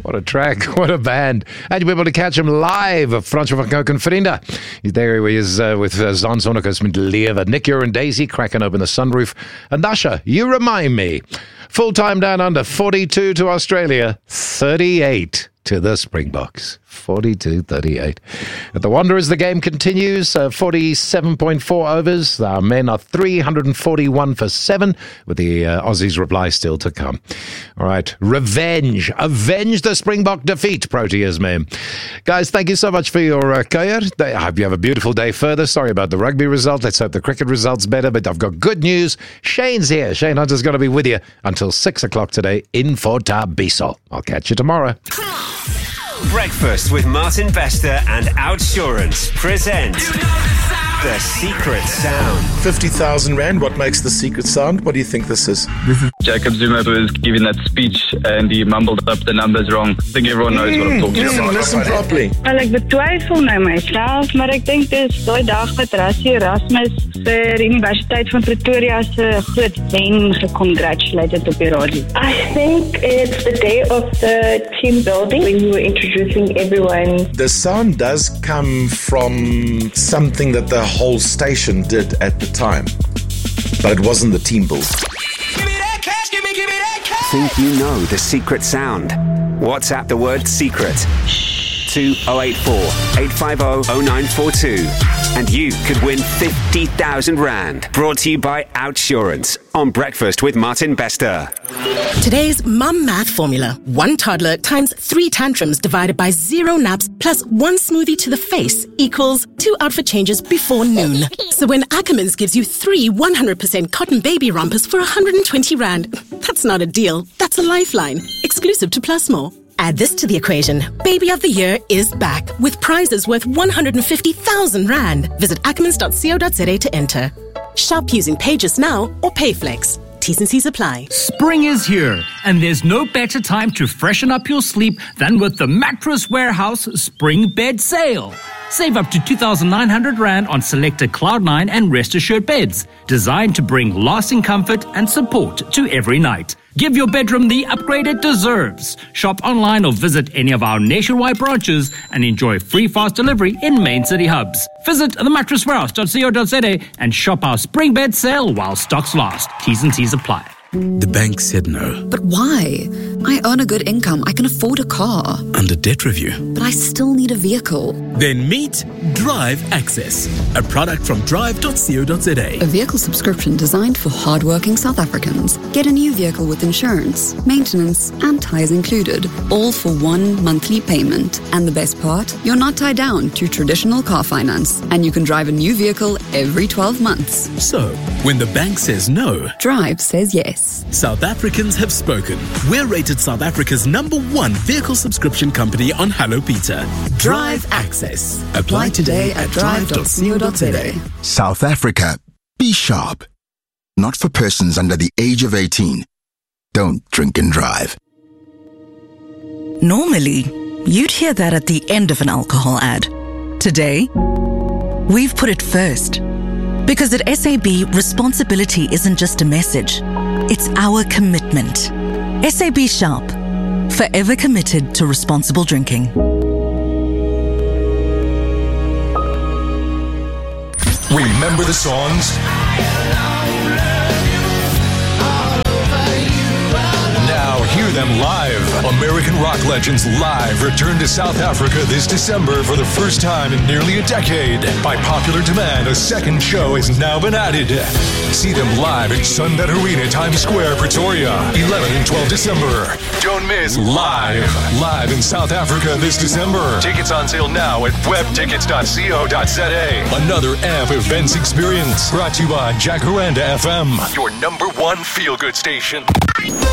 What a track, what a band. And you'll be able to catch him live, Fransjo van Cooke en Vrienden. There he is with Zan Sonnekus met Lewe. Nick, Ure and Daisy cracking open the sunroof. And Nasha, You Remind Me. Full time down under, 42 to Australia, 38 to the Springboks. 42-38. At the Wanderers, the game continues. 47.4 overs. Our men are 341 for 7, with the Aussies' reply still to come. All right. Revenge. Avenge the Springbok defeat, Proteas men. Guys, thank you so much for your kuier. I hope you have a beautiful day further. Sorry about the rugby result. Let's hope the cricket result's better. But I've got good news. Shane's here. Shane Hunter's going to be with you until 6 o'clock today in Fort Tabiso. I'll catch you tomorrow. Breakfast with Martin Bester and Outsurance present The Secret Sound. 50,000 Rand, what makes The Secret Sound? What do you think this is? This is Jacob Zuma was giving that speech and he mumbled up the numbers wrong. I think everyone knows what I'm talking about. Listen properly. Ek betwyfel nou myself, maar ek dink dis daai dag wat Rassie Erasmus vir Universiteit van Pretoria se groot wen gecongratulated op die radio. I think it's the day of the team building when you were introducing everyone. The sound does come from something that the whole station did at the time, but it wasn't the team build. Think you know the secret sound? WhatsApp the word secret to 084 850 0942 and you could win 50,000 Rand. Brought to you by Outsurance on Breakfast with Martin Bester. Today's mum math formula. 1 toddler times 3 tantrums divided by 0 naps plus 1 smoothie to the face equals 2 outfit changes before noon. So when Ackermans gives you 3 100% cotton baby rompers for 120 Rand, that's not a deal, that's a lifeline. Exclusive to Plus More. Add this to the equation. Baby of the Year is back with prizes worth 150,000 Rand. Visit ackermans.co.za to enter. Shop using Pages Now or Payflex. T's and C's apply. Spring is here, and there's no better time to freshen up your sleep than with the Mattress Warehouse Spring Bed Sale. Save up to 2,900 Rand on selected Cloud9 and Rest Assured beds, designed to bring lasting comfort and support to every night. Give your bedroom the upgrade it deserves. Shop online or visit any of our nationwide branches and enjoy free fast delivery in main city hubs. Visit themattresswarehouse.co.za and shop our spring bed sale while stocks last. T's and C's apply. The bank said no. But why? I earn a good income. I can afford a car. Under debt review. But I still need a vehicle. Then meet Drive Access, a product from drive.co.za. A vehicle subscription designed for hardworking South Africans. Get a new vehicle with insurance, maintenance, and tires included, all for 1 monthly payment. And the best part? You're not tied down to traditional car finance, and you can drive a new vehicle every 12 months. So, when the bank says no, Drive says yes. South Africans have spoken. We're rated South Africa's #1 vehicle subscription company on Hello Peter. Drive Access. Apply today at drive.co.za. South Africa. Be sharp. Not for persons under the age of 18. Don't drink and drive. Normally, you'd hear that at the end of an alcohol ad. Today, we've put it first. Because at SAB, responsibility isn't just a message. It's our commitment. SAB Sharp. Forever committed to responsible drinking. Remember the songs? Now hear them live. American rock legends live return to South Africa this December for the first time in nearly a decade. By popular demand, a second show has now been added. See them live at Sunbet Arena, Times Square, Pretoria, 11 and 12 December. Don't miss Live in South Africa this December. Tickets on sale now at webtickets.co.za. Another AMP events experience brought to you by Jacaranda FM, your #1 feel-good station.